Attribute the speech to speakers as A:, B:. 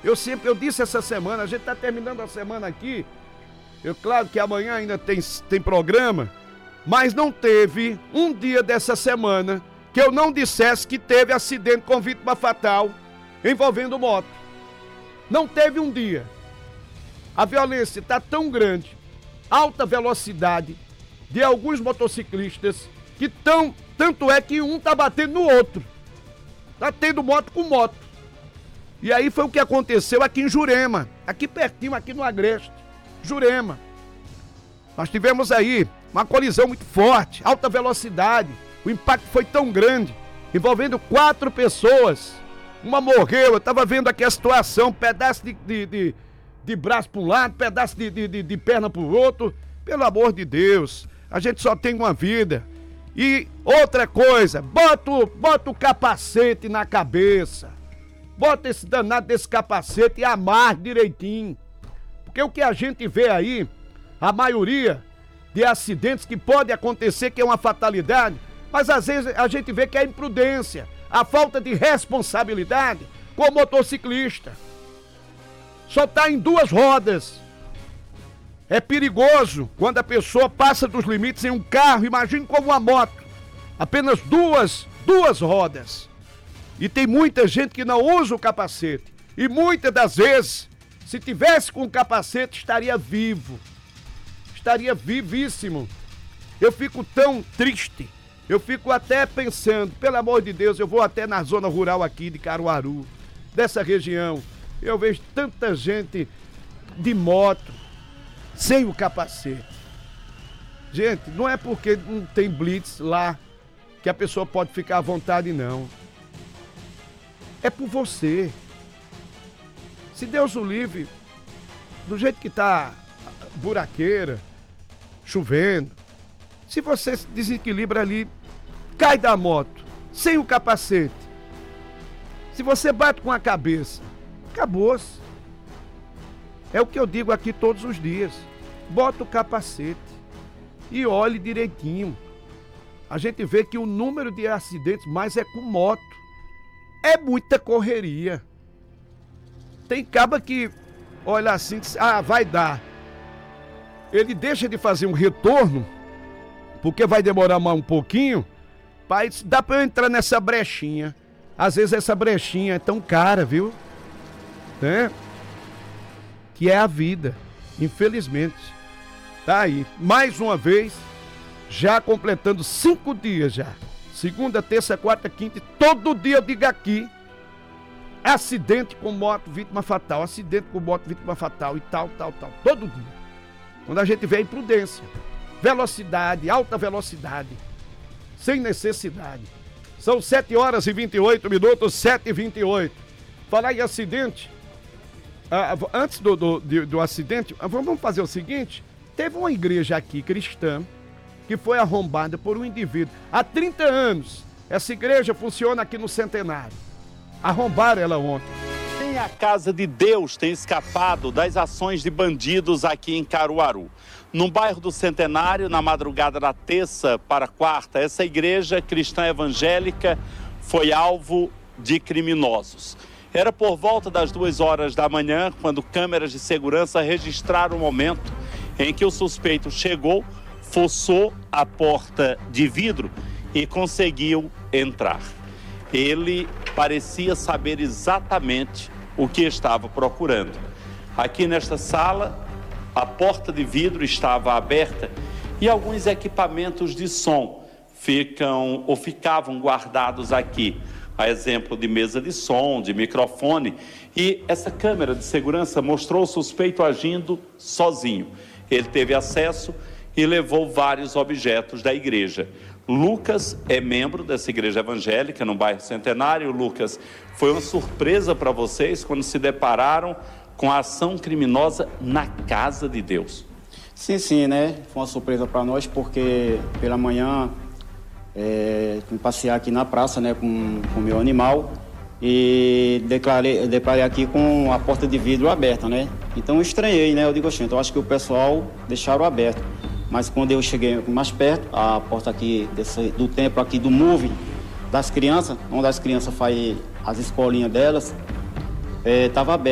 A: Eu disse essa semana, a gente está terminando a semana aqui. Claro que amanhã ainda tem programa, mas não teve um dia dessa semana que eu não dissesse que teve acidente com vítima fatal envolvendo moto. Não teve um dia. A violência está tão grande, alta velocidade de alguns motociclistas que tanto é que um está batendo no outro. Está tendo moto com moto. E aí foi o que aconteceu aqui em Jurema, aqui pertinho, aqui no Agreste, Jurema. Nós tivemos aí uma colisão muito forte, alta velocidade, o impacto foi tão grande, envolvendo 4 pessoas. Uma morreu, eu estava vendo aqui a situação, pedaço de braço para um lado, pedaço de perna para o outro. Pelo amor de Deus, a gente só tem uma vida. E outra coisa, bota o capacete na cabeça. Bota esse danado desse capacete e amarre direitinho. Porque o que a gente vê aí, a maioria de acidentes que pode acontecer, que é uma fatalidade, mas às vezes a gente vê que é a imprudência, a falta de responsabilidade com o motociclista. Só está em 2 rodas. É perigoso quando a pessoa passa dos limites em um carro, imagine como uma moto. Apenas duas rodas. E tem muita gente que não usa o capacete. E muitas das vezes, se tivesse com o capacete, estaria vivo. Estaria vivíssimo. Eu fico tão triste. Eu fico até pensando, pelo amor de Deus, eu vou até na zona rural aqui de Caruaru, dessa região. Eu vejo tanta gente de moto, sem o capacete. Gente, não é porque não tem blitz lá que a pessoa pode ficar à vontade, não. É por você. Se Deus o livre, do jeito que tá buraqueira, chovendo, se você se desequilibra ali, cai da moto, sem o capacete. Se você bate com a cabeça, acabou-se. É o que eu digo aqui todos os dias. Bota o capacete e olhe direitinho. A gente vê que o número de acidentes mais é com moto. É muita correria. Tem caba que olha assim, vai dar. Ele deixa de fazer um retorno, porque vai demorar mais um pouquinho, dá pra eu entrar nessa brechinha. Às vezes essa brechinha é tão cara, viu? Né? Que é a vida, infelizmente. Tá aí, mais uma vez, já completando 5 dias já. Segunda, terça, quarta, quinta, todo dia eu digo aqui, acidente com moto, vítima fatal, acidente com moto, vítima fatal e tal, todo dia. Quando a gente vê a imprudência, velocidade, alta velocidade, sem necessidade. São 7h28, 7h28. Falar em acidente, antes do acidente, vamos fazer o seguinte, teve uma igreja aqui, cristã, que foi arrombada por um indivíduo. Há 30 anos, essa igreja funciona aqui no Centenário. Arrombaram ela ontem.
B: Nem a Casa de Deus tem escapado das ações de bandidos aqui em Caruaru. No bairro do Centenário, na madrugada da terça para quarta, essa igreja cristã evangélica foi alvo de criminosos. Era por volta das 2h da manhã, quando câmeras de segurança registraram o momento em que o suspeito chegou, forçou a porta de vidro e conseguiu entrar. Ele parecia saber exatamente o que estava procurando. Aqui nesta sala, a porta de vidro estava aberta e alguns equipamentos de som ficavam guardados aqui. A exemplo de mesa de som, de microfone. E essa câmera de segurança mostrou o suspeito agindo sozinho. Ele teve acesso e levou vários objetos da igreja. Lucas é membro dessa igreja evangélica no bairro Centenário. Lucas, foi uma surpresa para vocês quando se depararam com a ação criminosa na Casa de Deus?
C: Sim, né? Foi uma surpresa para nós, porque pela manhã fui passear aqui na praça, né, com o meu animal e deparei aqui com a porta de vidro aberta, né? Então eu estranhei, né? Eu digo, então acho que o pessoal deixaram aberto. Mas quando eu cheguei mais perto, a porta aqui do templo aqui do Moving das crianças, onde as crianças fazem as escolinhas delas, estava aberta.